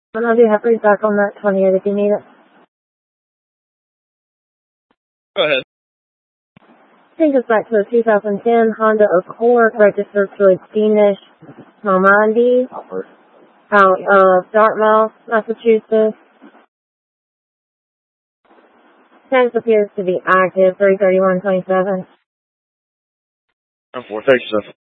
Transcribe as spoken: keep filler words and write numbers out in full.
And I'll do have back on that twenty-eight if you need it. Go ahead. Take us back to a two thousand ten Honda Accord registered to a Danish Normandy out of Dartmouth, Massachusetts. Tax appears to be active, three thirty-one twenty-seven. I'm for thanks, sir.